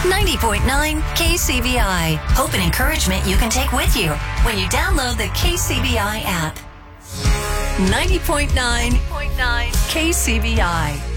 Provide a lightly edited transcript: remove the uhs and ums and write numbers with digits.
90.9 KCBI. Hope and encouragement you can take with you when you download the KCBI app. 90.9 KCBI.